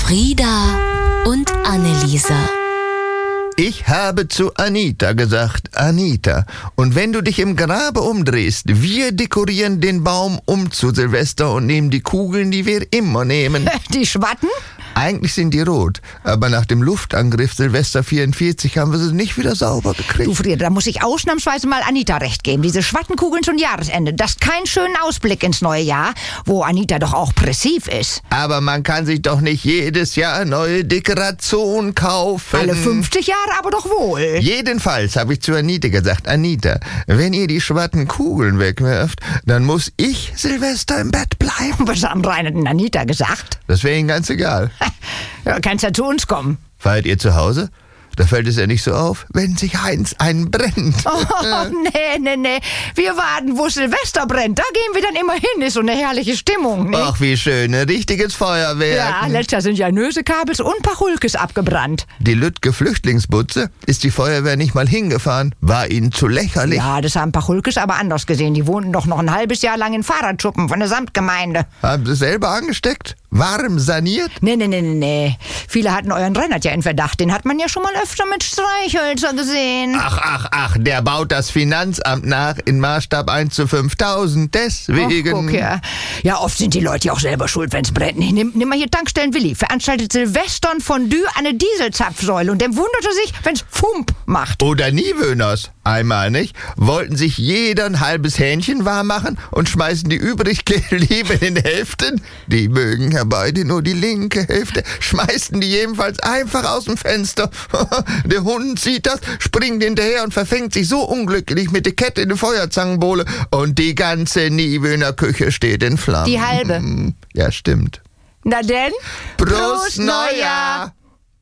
Frieda und Anneliese. Ich habe zu Anita gesagt, Anita, und wenn du dich im Grabe umdrehst, wir dekorieren den Baum um zu Silvester und nehmen die Kugeln, die wir immer nehmen. Die Schwatten? Eigentlich sind die rot, aber nach dem Luftangriff Silvester 44 haben wir sie nicht wieder sauber gekriegt. Du Frieda, da muss ich ausnahmsweise mal Anita recht geben. Diese Schwattenkugeln zum Jahresende, das ist kein schöner Ausblick ins neue Jahr, wo Anita doch auch pressiv ist. Aber man kann sich doch nicht jedes Jahr neue Dekoration kaufen. Alle 50 Jahre aber doch wohl. Jedenfalls habe ich zu Anita gesagt, Anita, wenn ihr die Schwattenkugeln wegwerft, dann muss ich Silvester im Bett bleiben. Was haben Reinhard und Anita gesagt? Das wäre ihnen ganz egal. Ja, kannst ja zu uns kommen. Feiert ihr zu Hause? Da fällt es ja nicht so auf, wenn sich Heinz einbrennt. Oh, nee. Wir warten, wo Silvester brennt. Da gehen wir dann immer hin. Ist so eine herrliche Stimmung, ne? Ach, wie schön, ein richtiges Feuerwerk. Ja, letztes Jahr sind ja Nösekabels und Pachulkes abgebrannt. Die Lütke Flüchtlingsbutze ist die Feuerwehr nicht mal hingefahren. War ihnen zu lächerlich. Ja, das haben Pachulkes aber anders gesehen. Die wohnten doch noch ein halbes Jahr lang in Fahrradschuppen von der Samtgemeinde. Haben sie selber angesteckt? Warm saniert? Nee. Viele hatten euren Reinhard ja in Verdacht. Den hat man ja schon mal öfter mit Streichhölzer gesehen. Ach, der baut das Finanzamt nach in Maßstab 1:5000. Deswegen. Ach, guck her. Ja, oft sind die Leute ja auch selber schuld, wenn's brennt. Nimm mal hier Tankstellen Willi. Veranstaltet Silvestern Fondue an eine Dieselzapfsäule. Und der wunderte sich, wenn's Fump macht. Oder Niewöhners. Einmal, nicht? Wollten sich jeder ein halbes Hähnchen warm machen und schmeißen die übrige lieber in Hälften. Die mögen ja beide nur die linke Hälfte. Schmeißen die jedenfalls einfach aus dem Fenster. Der Hund sieht das, springt hinterher und verfängt sich so unglücklich mit der Kette in die Feuerzangenbowle. Und die ganze Niewöhner Küche steht in Flammen. Die halbe. Ja, stimmt. Na denn? Prost Neujahr!